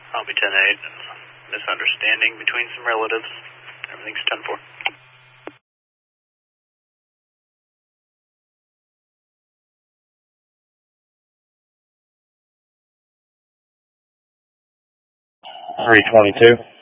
I'll be 10-8. Misunderstanding between some relatives. Everything's 10-4. $322.